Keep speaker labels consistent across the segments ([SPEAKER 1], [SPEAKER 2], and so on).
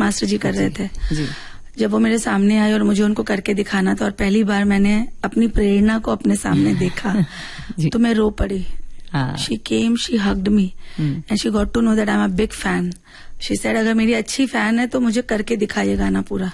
[SPEAKER 1] Master जी कर रहे थे। जब वो मेरे सामने आए और मुझे उनको करके दिखाना था और पहली बार मैंने अपनी प्रेरणा को अपने सामने देखा तो मैं रो पड़ी। She came, she hugged me and she got to know that I'm a big fan. She said अगर मेरी अच्छी फैन है तो मुझे करके दिखा ये गाना पूरा।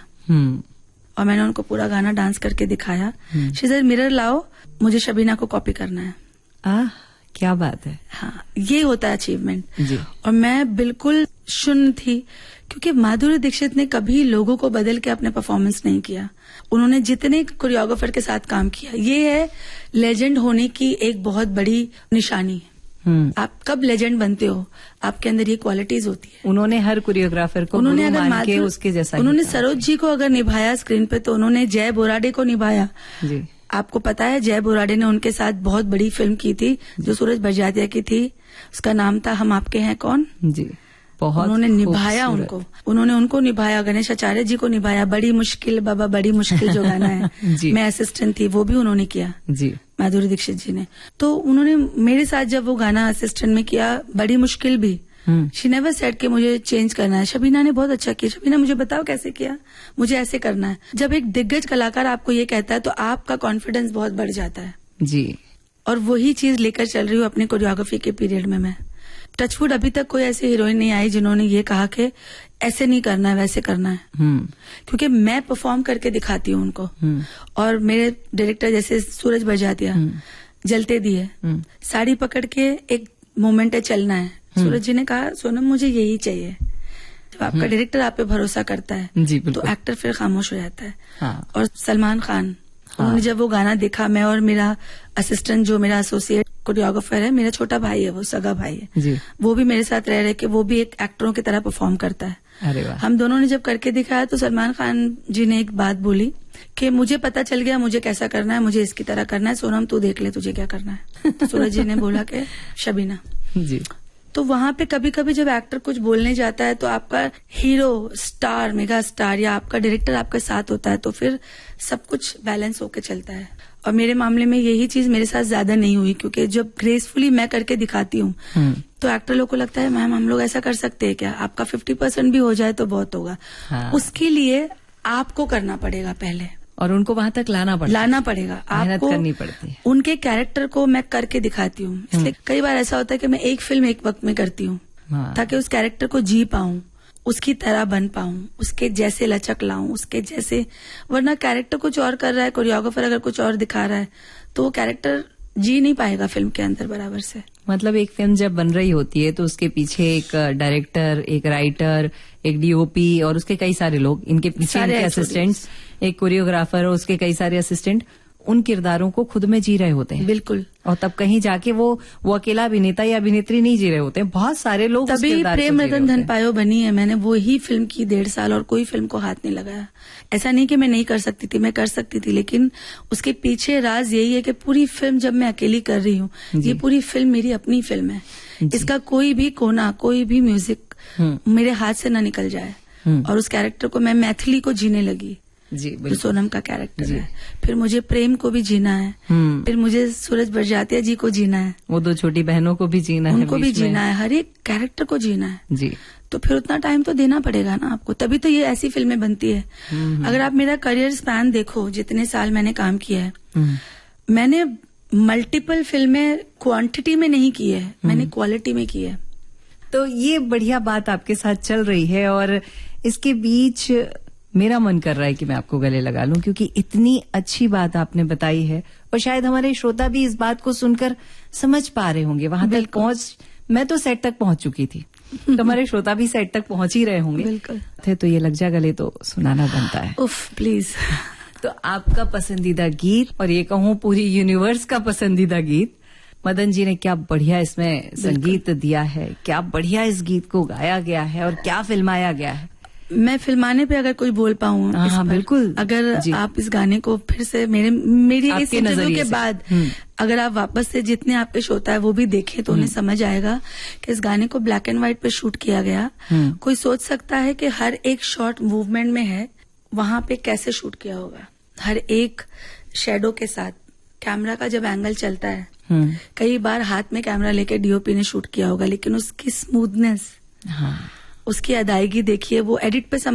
[SPEAKER 1] और मैंने उनको पूरा गाना डांस करके दिखाया। She said मिरर लाओ, मुझे शबीना को कॉपी करना है।
[SPEAKER 2] क्या बात है।
[SPEAKER 1] हाँ, ये होता है अचीवमेंट। और मैं बिल्कुल शून्य थी क्योंकि माधुरी दीक्षित ने कभी लोगों को बदल के अपने परफॉर्मेंस नहीं किया। उन्होंने जितने कोरियोग्राफर के साथ काम किया, ये है लेजेंड होने की एक बहुत बड़ी निशानी। आप कब लेजेंड बनते हो, आपके अंदर ये क्वालिटीज होती है।
[SPEAKER 2] उन्होंने हर कोरियोग्राफर को उन्होंने अगर मान के उसके जैसा,
[SPEAKER 1] उन्होंने सरोज जी को अगर निभाया स्क्रीन पे तो उन्होंने जय बोराडे को निभाया। आपको पता है जय बोराडे ने उनके साथ बहुत बड़ी फिल्म की थी जो सूरज बड़जात्या की थी, उसका नाम था हम आपके हैं कौन। बहुत उन्होंने निभाया उनको निभाया। गणेश आचार्य जी को निभाया। बड़ी मुश्किल बाबा बड़ी मुश्किल जो गाना है मैं असिस्टेंट थी, वो भी उन्होंने किया माधुरी दीक्षित जी ने। तो उन्होंने मेरे साथ जब वो गाना असिस्टेंट में किया, बड़ी मुश्किल भी, शी नेवर सेड कि मुझे चेंज करना है। शबीना ने बहुत अच्छा किया, शबीना मुझे बताओ कैसे किया, मुझे ऐसे करना है। जब एक दिग्गज कलाकार आपको ये कहता है तो आपका कॉन्फिडेंस बहुत बढ़ जाता है। और वही चीज लेकर चल रही हूँ अपने कोरियोग्राफी के पीरियड में। मैं टचवुड अभी तक कोई ऐसी हीरोइन नहीं आई जिन्होंने ये कहा कि ऐसे नहीं करना है वैसे करना है। क्योंकि मैं परफॉर्म करके दिखाती हूँ उनको। और मेरे डायरेक्टर जैसे सूरज बड़जात्या, जलते दिए, साड़ी पकड़ के एक मोमेंट है चलना है। सूरज जी ने कहा सोनम मुझे यही चाहिए। जब आपका डायरेक्टर आप पे भरोसा करता है तो एक्टर फिर खामोश हो जाता है। और सलमान खान, उन्होंने जब वो गाना देखा, मैं और मेरा असिस्टेंट जो मेरा एसोसिएट कोरियोग्राफर है, मेरा छोटा भाई है, वो सगा भाई है, वो भी मेरे साथ रह रहे कि वो भी एक एक्टरों की तरह परफॉर्म करता है।
[SPEAKER 2] अरे वाह।
[SPEAKER 1] हम दोनों ने जब करके दिखाया तो सलमान खान जी ने एक बात बोली कि मुझे पता चल गया मुझे कैसा करना है, मुझे इसकी तरह करना है, सोनम तू देख ले तुझे क्या करना है। तो सूरज जी ने बोला कि शबीना। तो वहां पे कभी कभी जब एक्टर कुछ बोलने जाता है तो आपका हीरो, स्टार, मेगा स्टार या आपका डायरेक्टर आपके साथ होता है तो फिर सब कुछ बैलेंस होके चलता है। और मेरे मामले में यही चीज मेरे साथ ज्यादा नहीं हुई क्योंकि जब ग्रेसफुली मैं करके दिखाती हूँ तो एक्टर लोग को लगता है मैम हम लोग ऐसा कर सकते हैं क्या, आपका 50% भी हो जाए तो बहुत होगा। उसके लिए आपको करना पड़ेगा पहले
[SPEAKER 2] और उनको वहां तक लाना
[SPEAKER 1] पड़ेगा आपको,
[SPEAKER 2] करनी पड़ती है।
[SPEAKER 1] उनके कैरेक्टर को मैं करके दिखाती हूँ। इसलिए कई बार ऐसा होता है कि मैं एक फिल्म एक वक्त में करती हूँ ताकि उस कैरेक्टर को जी पाऊं, उसकी तरह बन पाऊं, उसके जैसे लचक लाऊं, उसके जैसे। वरना कैरेक्टर कुछ और कर रहा है, कोरियोग्राफर अगर कुछ और दिखा रहा है तो वो कैरेक्टर जी नहीं पाएगा फिल्म के अंदर बराबर से।
[SPEAKER 2] मतलब एक फिल्म जब बन रही होती है तो उसके पीछे एक डायरेक्टर, एक राइटर, एक डीओपी और उसके कई सारे लोग, इनके पीछे इनके असिस्टेंट्स, एक कोरियोग्राफर और उसके कई सारे असिस्टेंट उन किरदारों को खुद में जी रहे होते हैं।
[SPEAKER 1] बिल्कुल।
[SPEAKER 2] और तब कहीं जाके वो अकेला अभिनेता या अभिनेत्री नहीं जी रहे होते हैं, बहुत सारे लोग
[SPEAKER 1] तभी प्रेम रतन धन पायो बनी है। मैंने वो ही फिल्म की 1.5 साल और कोई फिल्म को हाथ नहीं लगाया। ऐसा नहीं कि मैं नहीं कर सकती थी, मैं कर सकती थी, लेकिन उसके पीछे राज यही है कि पूरी फिल्म जब मैं अकेली कर रही हूँ, ये पूरी फिल्म मेरी अपनी फिल्म है, इसका कोई भी कोना, कोई भी म्यूजिक मेरे हाथ से न निकल जाए। और उस कैरेक्टर को मैं मैथिली को जीने लगी जो सोनम का कैरेक्टर है, फिर मुझे प्रेम को भी जीना है, फिर मुझे सूरज बड़जात्या जी को जीना है,
[SPEAKER 2] वो 2 छोटी बहनों को भी जीना है,
[SPEAKER 1] उनको भी जीना है, हर एक कैरेक्टर को जीना है तो फिर उतना टाइम तो देना पड़ेगा ना आपको, तभी तो ये ऐसी फिल्में बनती है। अगर आप मेरा करियर स्पैन देखो, जितने साल मैंने काम किया है, मैंने मल्टीपल फिल्में क्वांटिटी में नहीं की है, मैंने क्वालिटी में की है।
[SPEAKER 2] तो ये बढ़िया बात आपके साथ चल रही है और इसके बीच मेरा मन कर रहा है कि मैं आपको गले लगा लूं क्योंकि इतनी अच्छी बात आपने बताई है और शायद हमारे श्रोता भी इस बात को सुनकर समझ पा रहे होंगे। वहां तक पहुंच, मैं तो सेट तक पहुंच चुकी थी तो हमारे श्रोता भी सेट तक पहुंच ही रहे होंगे।
[SPEAKER 1] बिल्कुल।
[SPEAKER 2] तो ये लग जा गले तो सुनाना बनता है।
[SPEAKER 1] उफ प्लीज।
[SPEAKER 2] तो आपका पसंदीदा गीत और ये कहूँ पूरी यूनिवर्स का पसंदीदा गीत, मदन जी ने क्या बढ़िया इसमें संगीत दिया है, क्या बढ़िया इस गीत को गाया गया है और क्या फिल्माया गया है।
[SPEAKER 1] मैं फिल्माने पे अगर कोई बोल पाऊँ,
[SPEAKER 2] हाँ बिल्कुल,
[SPEAKER 1] अगर आप इस गाने को फिर से मेरी इस इंटरव्यू के बाद अगर आप वापस से जितने आपके श्रोता है वो भी देखें तो उन्हें समझ आएगा कि इस गाने को ब्लैक एंड व्हाइट पे शूट किया गया। कोई सोच सकता है कि हर एक शॉट मूवमेंट में है, वहां पे कैसे शूट किया होगा, हर एक शेडो के साथ। कैमरा का जब एंगल चलता है, कई बार हाथ में कैमरा लेके डीओपी ने शूट किया होगा, लेकिन उसकी स्मूथनेस, उसकी अदायगी देखिए, वो एडिट पे